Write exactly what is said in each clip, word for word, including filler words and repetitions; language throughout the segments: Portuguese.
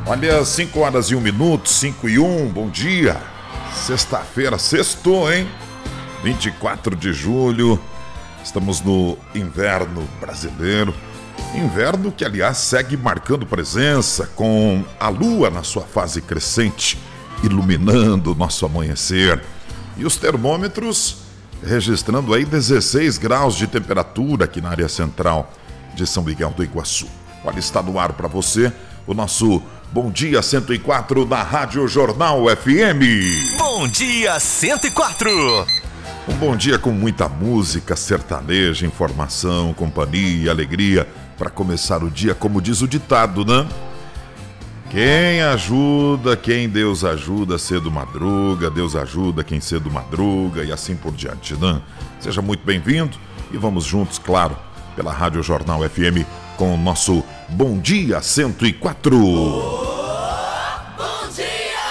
Olha, cinco horas e um minuto, cinco e um, bom dia. Sexta-feira, sextou, hein? vinte e quatro de julho, estamos no inverno brasileiro. Inverno que, aliás, segue marcando presença com a lua na sua fase crescente, iluminando o nosso amanhecer. E os termômetros registrando aí dezesseis graus de temperatura aqui na área central de São Miguel do Iguaçu. Olha, está no ar para você o nosso Bom Dia cento e quatro da Rádio Jornal F M. Bom Dia cento e quatro. Um bom dia com muita música sertaneja, informação, companhia, alegria, para começar o dia, como diz o ditado, né? Quem ajuda, quem Deus ajuda, cedo madruga, Deus ajuda quem cedo madruga e assim por diante, né? Seja muito bem-vindo e vamos juntos, claro, pela Rádio Jornal F M com o nosso Bom Dia cento e quatro. Oh, bom dia!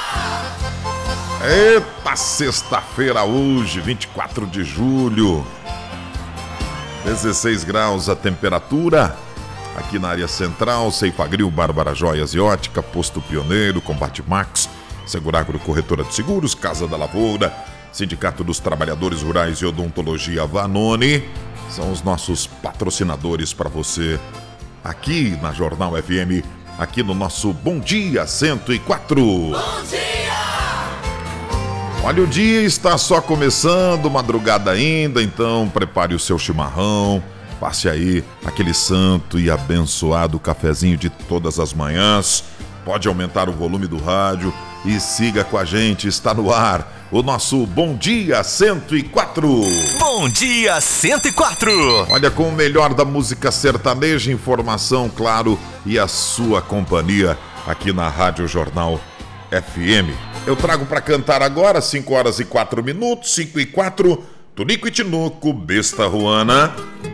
Eita, sexta-feira hoje, vinte e quatro de julho. dezesseis graus a temperatura. Aqui na área central, Ceifagril, Bárbara Joias e Ótica, Posto Pioneiro, Combate Max, Seguragro Corretora de Seguros, Casa da Lavoura, Sindicato dos Trabalhadores Rurais e Odontologia Vanoni, são os nossos patrocinadores para você aqui na Jornal F M, aqui no nosso Bom Dia cento e quatro. Bom dia! Olha, o dia está só começando, madrugada ainda, então prepare o seu chimarrão, passe aí aquele santo e abençoado cafezinho de todas as manhãs. Pode aumentar o volume do rádio e siga com a gente, está no ar o nosso Bom Dia cento e quatro. Bom Dia cento e quatro. Olha, com o melhor da música sertaneja, informação, claro, e a sua companhia aqui na Rádio Jornal F M. Eu trago para cantar agora, cinco horas e quatro minutos, cinco e quatro, Tunico e Tinuco, Besta Ruana,